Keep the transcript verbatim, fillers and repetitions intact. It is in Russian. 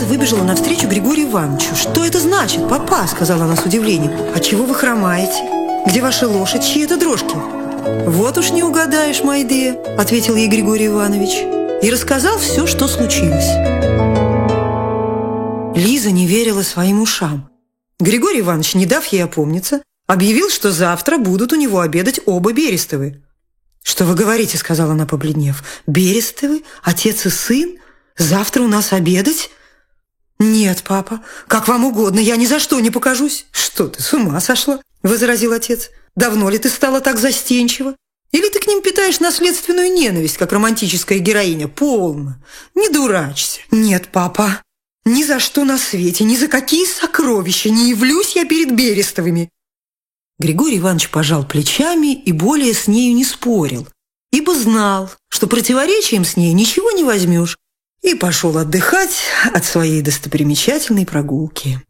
выбежала навстречу Григорию Ивановичу. «Что это значит, папа?» – сказала она с удивлением. «А чего вы хромаете? Где ваша лошадь? Чьи это дрожки?» «Вот уж не угадаешь, Майде», – ответил ей Григорий Иванович и рассказал все, что случилось. Лиза не верила своим ушам. Григорий Иванович, не дав ей опомниться, объявил, что завтра будут у него обедать оба Берестовы. «Что вы говорите?» – сказала она, побледнев. «Берестовы? Отец и сын? Завтра у нас обедать?» «Нет, папа, как вам угодно, я ни за что не покажусь». «Что ты, с ума сошла?» – возразил отец. «Давно ли ты стала так застенчива? Или ты к ним питаешь наследственную ненависть, как романтическая героиня? Полно, не дурачься». «Нет, папа, ни за что на свете, ни за какие сокровища не явлюсь я перед Берестовыми». Григорий Иванович пожал плечами и более с нею не спорил, ибо знал, что противоречием с ней ничего не возьмешь, и пошел отдыхать от своей достопримечательной прогулки.